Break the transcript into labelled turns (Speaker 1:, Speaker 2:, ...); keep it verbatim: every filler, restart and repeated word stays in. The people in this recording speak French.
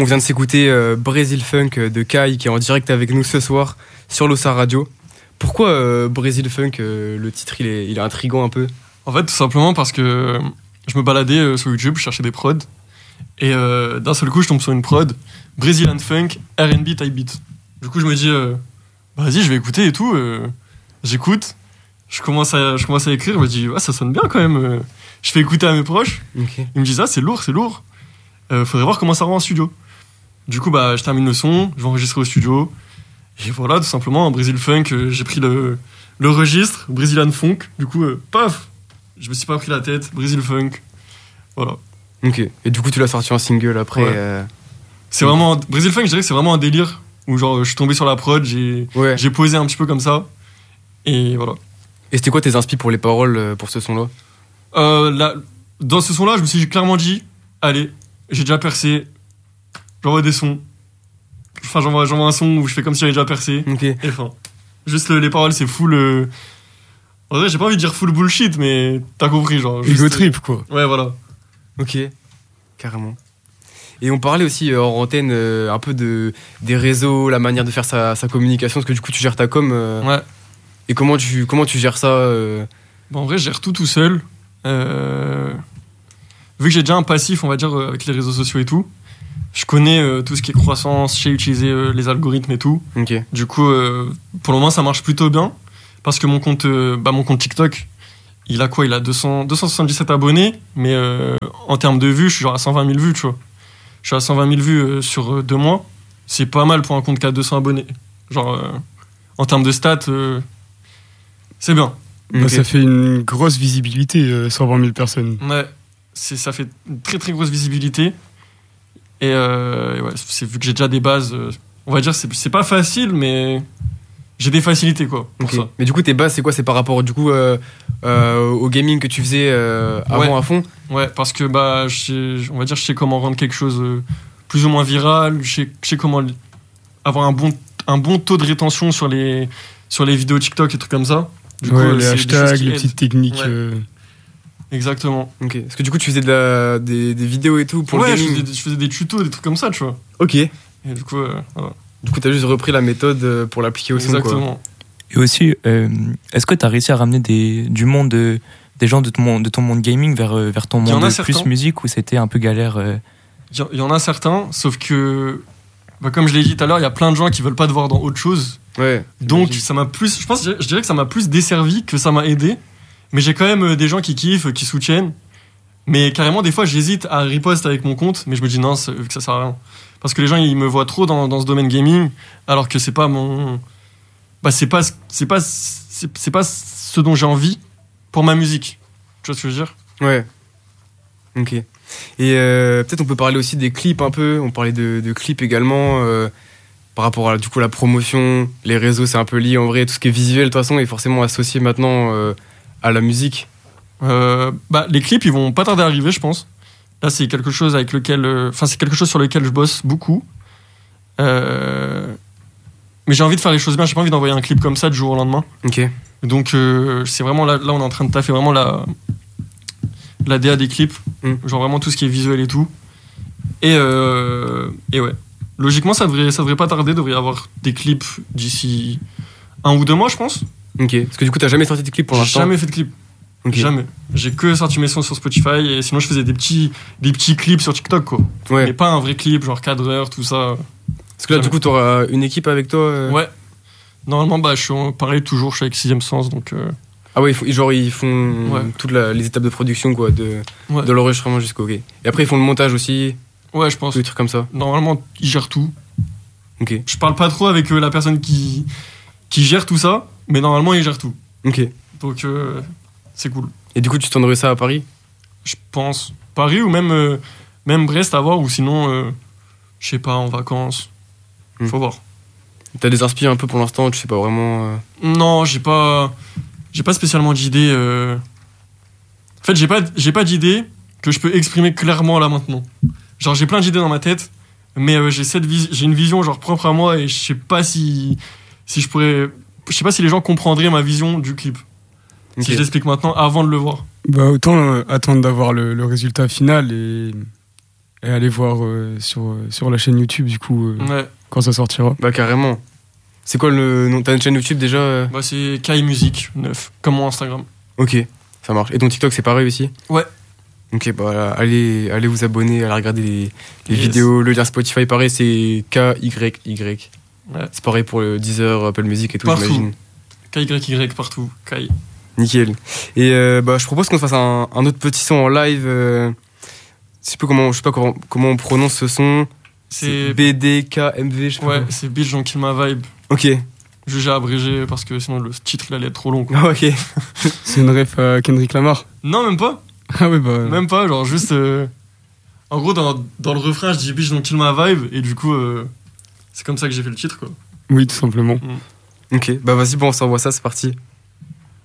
Speaker 1: On vient de s'écouter euh, Brésil Funk de Kai qui est en direct avec nous ce soir sur l'Ossa Radio. Pourquoi euh, Brésil Funk, euh, le titre il est, il est intriguant un peu?
Speaker 2: En fait, tout simplement parce que je me baladais euh, sur YouTube, je cherchais des prods. Et euh, d'un seul coup, je tombe sur une prod Brazilian Funk, R and B type beat. Du coup, je me dis, euh, bah, vas-y, je vais écouter et tout. Euh, j'écoute, je commence, à, je commence à écrire, je me dis, ouais, ça sonne bien quand même. Euh, je fais écouter à mes proches.
Speaker 1: Okay.
Speaker 2: Ils me disent, ah, c'est lourd, c'est lourd. Euh, faudrait voir comment ça rend en studio. Du coup, bah, je termine le son, je vais enregistrer au studio. Et voilà, tout simplement, en Brésil Funk, euh, j'ai pris le, le registre, Brazilian Funk. Du coup, euh, paf, je me suis pas pris la tête, Brésil Funk. Voilà.
Speaker 1: Ok. Et du coup, tu l'as sorti en single après.
Speaker 2: Ouais.
Speaker 1: Euh...
Speaker 2: C'est vraiment Brésil Funk, je dirais que c'est vraiment un délire où genre je suis tombé sur la prod, j'ai
Speaker 1: ouais.
Speaker 2: j'ai posé un petit peu comme ça et voilà.
Speaker 1: Et c'était quoi tes inspi pour les paroles pour ce son-là?
Speaker 2: euh, là, Dans ce son-là, je me suis clairement dit, allez, j'ai déjà percé, j'envoie des sons. Enfin, j'envoie, j'envoie un son où je fais comme si j'avais déjà percé.
Speaker 1: Ok.
Speaker 2: Et enfin, juste le, les paroles, c'est full. Euh... En vrai, j'ai pas envie de dire full bullshit, mais t'as compris, genre.
Speaker 3: Ego trip, quoi.
Speaker 2: Ouais, voilà.
Speaker 1: Ok, carrément. Et on parlait aussi euh, en antenne euh, un peu de, des réseaux, la manière de faire sa, sa communication, parce que du coup tu gères ta com. Euh,
Speaker 2: ouais.
Speaker 1: Et comment tu, comment tu gères ça euh...
Speaker 2: Bon, en vrai, je gère tout tout seul. Euh... Vu que j'ai déjà un passif, on va dire, euh, avec les réseaux sociaux et tout, je connais euh, tout ce qui est croissance, je sais utiliser euh, les algorithmes et tout.
Speaker 1: Okay.
Speaker 2: Du coup, euh, pour le moment, ça marche plutôt bien, parce que mon compte, euh, bah, mon compte TikTok, il a quoi? Il a deux cents, deux cent soixante-dix-sept abonnés, mais euh, en termes de vues, je suis genre à cent vingt mille vues, tu vois. Je suis à cent vingt mille vues euh, sur euh, deux mois. C'est pas mal pour un compte qui a deux cents abonnés. Genre, euh, en termes de stats, euh, c'est bien.
Speaker 3: Bah, okay. Ça fait une grosse visibilité, euh, cent vingt mille personnes.
Speaker 2: Ouais, c'est, ça fait une très très grosse visibilité. Et, euh, et ouais, c'est, vu que j'ai déjà des bases, euh, on va dire, c'est, c'est pas facile, mais j'ai des facilités, quoi, pour
Speaker 1: okay.
Speaker 2: ça.
Speaker 1: Mais du coup, tes bases, c'est quoi? C'est par rapport, du coup, euh, euh, au gaming que tu faisais euh, avant
Speaker 2: ouais.
Speaker 1: à fond?
Speaker 2: Ouais, parce que, bah, je sais, on va dire, je sais comment rendre quelque chose euh, plus ou moins viral, je sais, je sais comment avoir un bon, un bon taux de rétention sur les, sur les vidéos TikTok et trucs comme ça. Du
Speaker 3: ouais,
Speaker 2: coup,
Speaker 3: les hashtags, les petites techniques.
Speaker 2: Ouais.
Speaker 3: Euh...
Speaker 2: Exactement.
Speaker 1: Ok. Parce que du coup, tu faisais de la, des, des vidéos et tout pour
Speaker 2: ouais,
Speaker 1: le gaming.
Speaker 2: je faisais, je faisais des tutos, des trucs comme ça, tu vois.
Speaker 1: Ok. Et
Speaker 2: du coup, euh, voilà.
Speaker 1: Du coup, t'as juste repris la méthode pour l'appliquer au son, quoi.
Speaker 2: Exactement.
Speaker 4: Et aussi, euh, est-ce que t'as réussi à ramener des, du monde, de, des gens de ton, de ton monde gaming vers, vers ton monde plus musique, ou c'était un peu galère euh...
Speaker 2: Il y en a certains, sauf que, bah, comme je l'ai dit tout à l'heure, il y a plein de gens qui veulent pas te voir dans autre chose.
Speaker 1: Ouais.
Speaker 2: Donc,
Speaker 1: j'imagine.
Speaker 2: ça m'a plus, je pense, je dirais que ça m'a plus desservi que ça m'a aidé. Mais j'ai quand même des gens qui kiffent, qui soutiennent. Mais carrément, des fois, j'hésite à riposte avec mon compte, mais je me dis non, vu que ça sert à rien. Parce que les gens, ils me voient trop dans, dans ce domaine gaming, alors que c'est pas mon, bah, c'est pas, c'est pas, c'est, c'est pas ce dont j'ai envie pour ma musique. Tu vois ce que je veux dire?
Speaker 1: Ouais. Ok. Et euh, peut-être on peut parler aussi des clips un peu. On parlait de, de clips également. Euh, par rapport à du coup la promotion, les réseaux, c'est un peu lié en vrai. Tout ce qui est visuel, de toute façon, est forcément associé maintenant euh, à la musique.
Speaker 2: Euh, bah, les clips, ils vont pas tarder à arriver, je pense. Là, c'est quelque chose avec lequel, enfin, euh, c'est quelque chose sur lequel je bosse beaucoup. Euh, mais j'ai envie de faire les choses bien. J'ai pas envie d'envoyer un clip comme ça du jour au lendemain.
Speaker 1: Ok.
Speaker 2: Donc, euh, c'est vraiment là, là, on est en train de taffer vraiment la, la D A des clips, mm. genre vraiment tout ce qui est visuel et tout. Et, euh, et ouais. Logiquement, ça devrait, ça devrait pas tarder. Il devrait y avoir des clips d'ici un ou deux mois, je pense.
Speaker 1: Ok. Parce que du coup, t'as jamais sorti de clip pour
Speaker 2: J'ai
Speaker 1: l'instant?
Speaker 2: Jamais fait de clip.
Speaker 1: Okay.
Speaker 2: Jamais. J'ai que sorti mes sons sur Spotify et sinon je faisais des petits, des petits clips sur TikTok, quoi.
Speaker 1: Ouais.
Speaker 2: Mais pas un vrai clip, genre cadreur, tout ça.
Speaker 1: Parce que là,
Speaker 2: jamais.
Speaker 1: Du coup, t'auras une équipe avec toi euh...
Speaker 2: Ouais. Normalement, bah, je suis pareil, toujours, je suis avec Sixième Sens, donc. Euh...
Speaker 1: Ah ouais, ils font, genre ils font
Speaker 2: ouais.
Speaker 1: toutes la, les étapes de production, quoi, de,
Speaker 2: ouais.
Speaker 1: de l'enregistrement jusqu'au. Okay. Et après, ils font le montage aussi.
Speaker 2: Ouais, je pense.
Speaker 1: Des trucs comme ça.
Speaker 2: Normalement, ils gèrent tout.
Speaker 1: Ok.
Speaker 2: Je parle pas trop avec euh, la personne qui, qui gère tout ça, mais normalement, ils gèrent tout.
Speaker 1: Ok.
Speaker 2: Donc, euh, c'est cool.
Speaker 1: Et du coup, tu t'enverrais ça à Paris?
Speaker 2: Je pense. Paris ou même, euh, même Brest à voir, ou sinon, euh, je sais pas, en vacances. Hmm. Faut voir.
Speaker 1: T'as des inspi un peu pour l'instant, tu sais pas vraiment. Euh...
Speaker 2: Non, j'ai pas, j'ai pas spécialement d'idée. Euh... En fait, j'ai pas, j'ai pas d'idée que je peux exprimer clairement là maintenant. Genre, j'ai plein d'idées dans ma tête, mais euh, j'ai cette vis- j'ai une vision genre propre à moi et je sais pas si, si je pourrais, je sais pas si les gens comprendraient ma vision du clip. Okay. Si je l'explique maintenant avant de le voir.
Speaker 3: Bah autant euh, attendre d'avoir le, le résultat final et Et allez voir euh, sur, euh, sur la chaîne YouTube, du coup, euh,
Speaker 2: Ouais.
Speaker 3: quand ça sortira.
Speaker 1: Bah, carrément. C'est quoi le nom? T'as une chaîne YouTube déjà euh
Speaker 2: Bah, c'est Kai Music neuf, comme mon Instagram.
Speaker 1: Ok, ça marche. Et ton TikTok, c'est pareil aussi?
Speaker 2: Ouais.
Speaker 1: Ok, bah voilà, allez, allez vous abonner, allez regarder les, les
Speaker 2: Yes.
Speaker 1: vidéos. Le lien Spotify, pareil, c'est K Y Y.
Speaker 2: Ouais.
Speaker 1: C'est pareil pour le Deezer, Apple Music et tout,
Speaker 2: Partout.
Speaker 1: j'imagine.
Speaker 2: K Y Y partout. Kai.
Speaker 1: Nickel. Et euh, bah, je propose qu'on se fasse un, un autre petit son en live. Euh, je sais plus comment, je sais pas comment, comment on prononce ce son.
Speaker 2: C'est.
Speaker 1: B D K M V, je sais pas.
Speaker 2: Ouais,
Speaker 1: comment.
Speaker 2: c'est Bitch Don't Kill My Vibe.
Speaker 1: Ok.
Speaker 2: Je- J'ai abrégé parce que sinon le titre il allait être trop long. Quoi.
Speaker 1: Ah, ok.
Speaker 3: C'est une ref à Kendrick Lamar.
Speaker 2: Non, même pas.
Speaker 3: Ah ouais, bah.
Speaker 2: Même pas, genre juste. euh, En gros, dans, dans le refrain, je dis Bitch Don't Kill My Vibe et du coup, euh, c'est comme ça que j'ai fait le titre quoi.
Speaker 3: Oui, tout simplement.
Speaker 1: Ok, bah vas-y, bon, on s'envoie ça, c'est parti.